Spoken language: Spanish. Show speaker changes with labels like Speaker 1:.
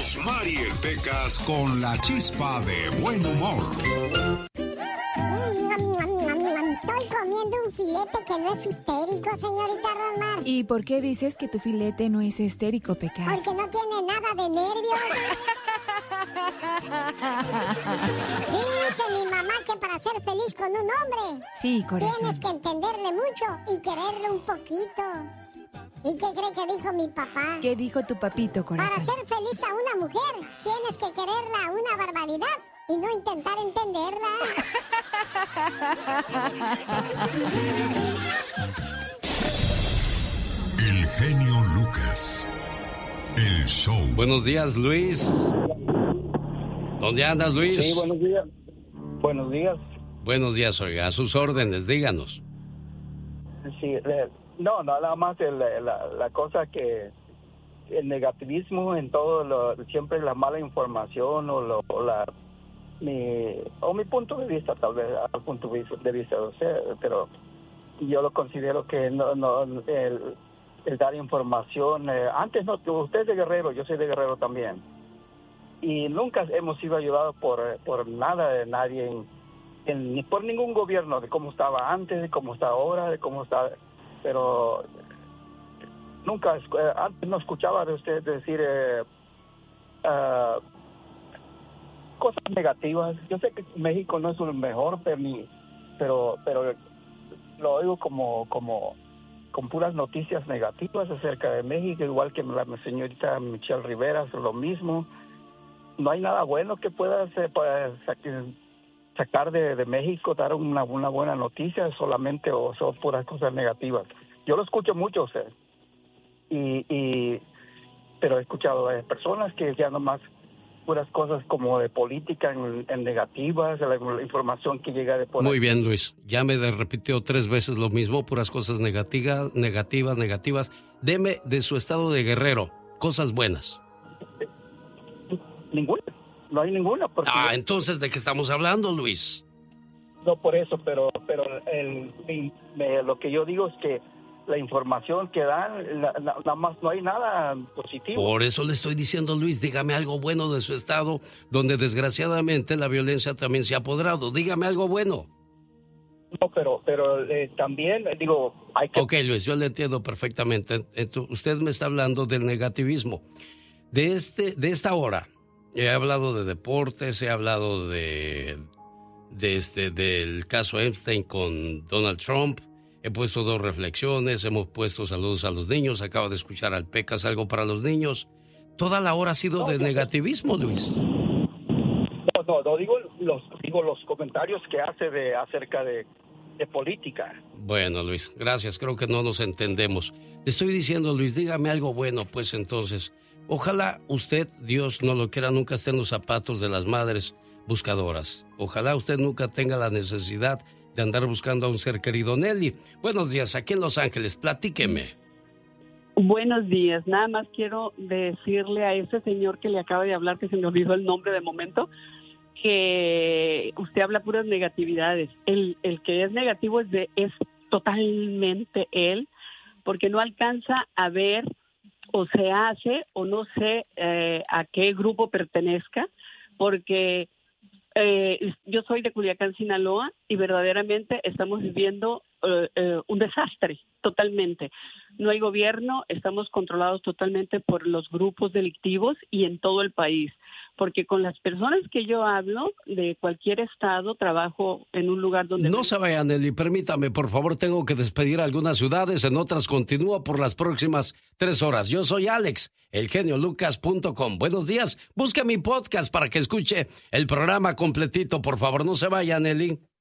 Speaker 1: Rosmar y el Pecas con la chispa de buen humor.
Speaker 2: Estoy comiendo un filete que no es histérico, señorita Rosmar.
Speaker 3: ¿Y por qué dices que tu filete no es histérico, Pecas?
Speaker 2: Porque no tiene nada de nervios. Dice mi mamá que para ser feliz con un hombre,
Speaker 3: sí, corazón,
Speaker 2: tienes que entenderle mucho y quererle un poquito. ¿Y qué cree que dijo mi papá?
Speaker 3: ¿Qué dijo tu papito, corazón?
Speaker 2: Para ser feliz a una mujer, tienes que quererla una barbaridad y no intentar entenderla.
Speaker 1: El genio Lucas. El show.
Speaker 4: Buenos días, Luis. ¿Dónde andas, Luis?
Speaker 5: Sí, buenos días. Buenos días.
Speaker 4: Buenos días, oiga. A sus órdenes, díganos.
Speaker 5: Sí, no, nada más la cosa que el negativismo en todo, siempre la mala información mi punto de vista, tal vez, al punto de vista de usted, pero yo lo considero que el dar información, antes no, usted es de Guerrero, yo soy de Guerrero también, y nunca hemos sido ayudados por nada de nadie, ni por ningún gobierno, de cómo estaba antes, de cómo está ahora, de cómo está, pero nunca, antes no escuchaba de usted decir cosas negativas. Yo sé que México no es lo mejor, pero lo oigo como con puras noticias negativas acerca de México, igual que la señorita Michelle Rivera, es lo mismo. No hay nada bueno que pueda sacar de México, dar una buena noticia, solamente o son puras cosas negativas. Yo lo escucho mucho a usted, pero he escuchado a personas que ya nomás puras cosas como de política en negativas, la información que llega de por
Speaker 4: Muy
Speaker 5: ahí.
Speaker 4: bien, Luis. Ya me repitió 3 veces lo mismo, puras cosas negativas. Deme de su estado de Guerrero, cosas buenas.
Speaker 5: Ninguna, no hay ninguna.
Speaker 4: Entonces, ¿de qué estamos hablando, Luis?
Speaker 5: No, por eso, pero lo que yo digo es que la información que dan, nada más no hay nada positivo.
Speaker 4: Por eso le estoy diciendo, Luis, dígame algo bueno de su estado, donde desgraciadamente la violencia también se ha apoderado. Dígame algo bueno.
Speaker 5: No, pero también, digo, hay que...
Speaker 4: Ok, Luis, yo le entiendo perfectamente. Usted me está hablando del negativismo. De esta hora, he hablado de deportes, he hablado del caso Epstein con Donald Trump. He puesto 2 reflexiones, hemos puesto saludos a los niños, acabo de escuchar al Pecas, algo para los niños. Toda la hora ha sido de negativismo, Luis.
Speaker 5: No, digo los comentarios que hace acerca de política.
Speaker 4: Bueno, Luis, gracias, creo que no nos entendemos. Le estoy diciendo, Luis, dígame algo bueno, pues entonces. Ojalá usted, Dios no lo quiera, nunca esté en los zapatos de las madres buscadoras. Ojalá usted nunca tenga la necesidad de andar buscando a un ser querido. Nelly, buenos días, aquí en Los Ángeles, platíqueme.
Speaker 6: Buenos días, nada más quiero decirle a ese señor que le acaba de hablar, que se me olvidó el nombre de momento, que usted habla puras negatividades. El que es negativo es totalmente él, porque no alcanza a ver o se hace o no sé a qué grupo pertenezca, porque yo soy de Culiacán, Sinaloa, y verdaderamente estamos viviendo un desastre totalmente. No hay gobierno, estamos controlados totalmente por los grupos delictivos y en todo el país. Porque con las personas que yo hablo, de cualquier estado, trabajo en un lugar donde...
Speaker 4: No se vayan, Nelly, permítame, por favor, tengo que despedir a algunas ciudades, en otras continúo por las próximas 3 horas. Yo soy Alex, elgeniolucas.com. Buenos días, busque mi podcast para que escuche el programa completito, por favor, no se vayan, Nelly.